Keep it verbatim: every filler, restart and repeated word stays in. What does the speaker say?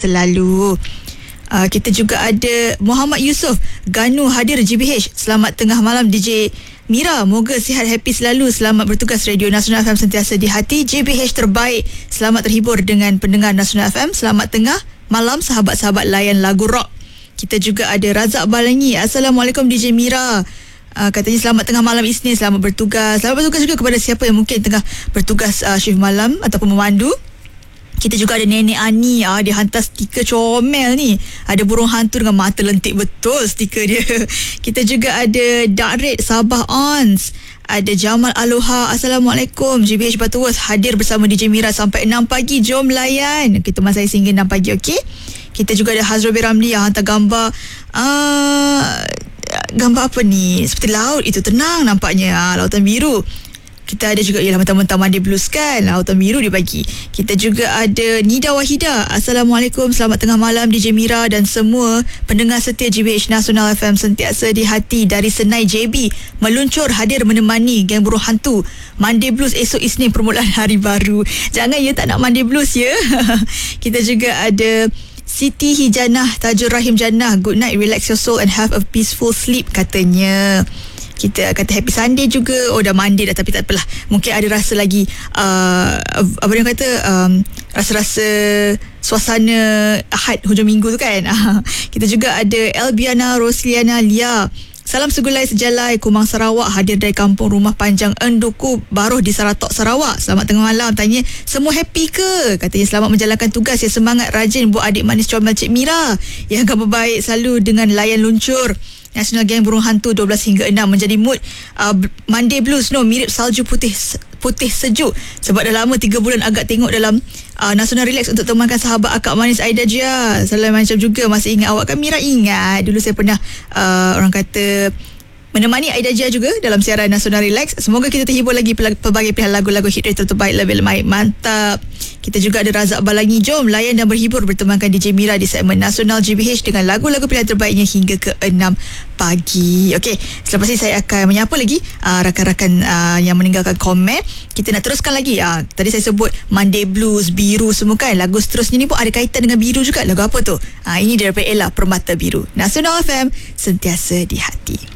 selalu. Uh, kita juga ada Muhammad Yusof, Ganu hadir G B H. Selamat tengah malam D J Mira, moga sihat happy selalu. Selamat bertugas Radio Nasional F M sentiasa di hati. J B H terbaik. Selamat terhibur dengan pendengar Nasional F M. Selamat tengah malam sahabat-sahabat layan lagu rock. Kita juga ada Razak Balangi. Assalamualaikum D J Mira. Uh, katanya selamat tengah malam Isnin, selamat bertugas. Selamat bertugas juga kepada siapa yang mungkin tengah bertugas uh, shift malam ataupun memandu. Kita juga ada Nenek Ani, ah, dia hantar stiker comel ni. Ada burung hantu dengan mata lentik betul stiker dia. Kita juga ada Dakrit Sabah Ons. Ada Jamal Aloha. Assalamualaikum. G B H Butterworth hadir bersama D J Mira sampai enam pagi. Jom layan. Kita masa saya sehingga enam pagi, okey? Kita juga ada Hazrul B. Ramli yang hantar gambar. Uh, gambar apa ni? Seperti laut. Itu tenang nampaknya. Ah, lautan biru. Kita ada juga, ialah mentah-mentah Monday Blues kan, lautan biru dia bagi. Kita juga ada Nida Wahida. Assalamualaikum, selamat tengah malam D J Mira dan semua pendengar setia G B H Nasional F M sentiasa di hati. Dari Senai J B meluncur hadir menemani geng buruh hantu. Monday Blues esok Isnin permulaan hari baru. Jangan ya tak nak Monday Blues ya. Kita juga ada Siti Hijanah Tajur Rahim Jannah. Good night, relax your soul and have a peaceful sleep katanya. Kita kata happy Sunday juga. Oh dah Monday dah, tapi tak apalah. Mungkin ada rasa lagi uh, apa dia kata um, rasa-rasa suasana Ahad hujung minggu tu kan. Kita juga ada Elbiana Rosliana Lia. Salam segulai sejalai Kumang Sarawak, hadir dari kampung Rumah Panjang Enduku Baruh di Saratok Sarawak. Selamat tengah malam. Tanya semua happy ke? Katanya selamat menjalankan tugas. Ya, semangat rajin buat adik manis comel Cik Mira yang akan berbaik selalu dengan layan luncur National Gang Burung Hantu dua belas hingga enam. Menjadi mood uh, Monday Blues no, mirip salju putih putih sejuk. Sebab dah lama tiga bulan agak tengok dalam uh, Nasional Relax untuk temankan sahabat akak manis Aida Jia. Salam macam juga. Masih ingat awak kan Mira? Ingat dulu saya pernah uh, orang kata menemani Aida Jia juga dalam siaran Nasional Relax. Semoga kita terhibur lagi pelbagai pilihan lagu-lagu hit rate terbaik, lebih baik. Mantap. Kita juga ada Razak Balangi. Jom layan dan berhibur bertemankan D J Mira di segmen Nasional G B H dengan lagu-lagu pilihan terbaiknya hingga ke enam pagi. Okey, selepas ini saya akan menyapa lagi uh, rakan-rakan uh, yang meninggalkan komen. Kita nak teruskan lagi. Uh, tadi saya sebut Monday Blues, biru semua kan. Lagu seterusnya ni pun ada kaitan dengan biru juga. Lagu apa tu? Uh, ini daripada Ella, Permata Biru. Nasional F M, sentiasa di hati.